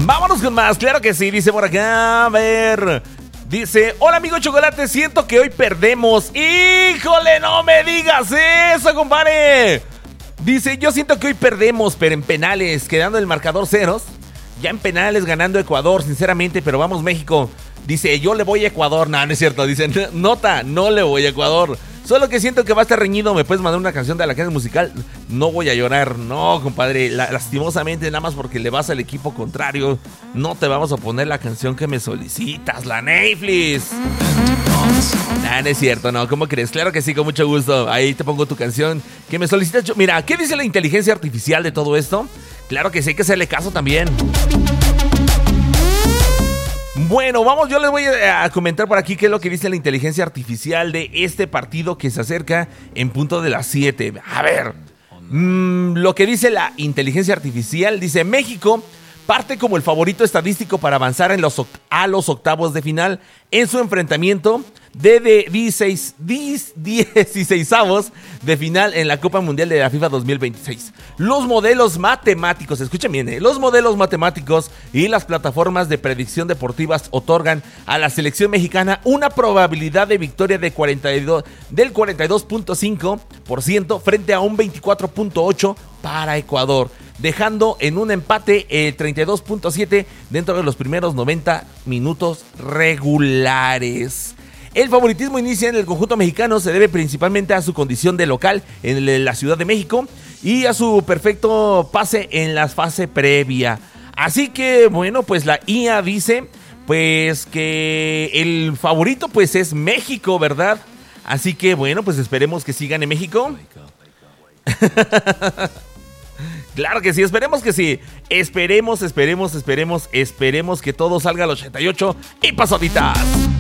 Vámonos con más, claro que sí, dice por acá, a ver. Dice, hola amigo Chocolate, siento que hoy perdemos. ¡Híjole, no me digas eso, compadre! Dice, yo siento que hoy perdemos, pero en penales, quedando el marcador ceros. Ya en penales ganando Ecuador, sinceramente, pero vamos México. Dice, yo le voy a Ecuador. No, no es cierto, dice, nota, no le voy a Ecuador. Solo que siento que va a estar reñido. ¿Me puedes mandar una canción de la Alacranes Musical? No voy a llorar, no, compadre. Lastimosamente, nada más porque le vas al equipo contrario, no te vamos a poner la canción que me solicitas, la Netflix. No es cierto, no, ¿cómo crees? Claro que sí, con mucho gusto. Ahí te pongo tu canción que me solicitas. Mira, ¿qué dice la inteligencia artificial de todo esto? Claro que sí, hay que hacerle caso también. Bueno, vamos, yo les voy a comentar por aquí qué es lo que dice la inteligencia artificial de este partido que se acerca en punto de las 7. A ver, lo que dice la inteligencia artificial, dice México parte como el favorito estadístico para avanzar a los octavos de final en su enfrentamiento de 16avos de final en la Copa Mundial de la FIFA 2026. Los modelos matemáticos, escuchen bien, los modelos matemáticos y las plataformas de predicción deportivas otorgan a la selección mexicana una probabilidad de victoria del 42.5% frente a un 24.8% para Ecuador, dejando en un empate el 32.7% dentro de los primeros 90 minutos regulares. El favoritismo inicia en el conjunto mexicano, se debe principalmente a su condición de local en la Ciudad de México y a su perfecto pase en la fase previa. Así que, bueno, pues la IA dice pues que el favorito pues es México, ¿verdad? Así que, bueno, pues esperemos que sí gane México. Claro que sí, esperemos que sí. Esperemos que todo salga al 88 y pasaditas.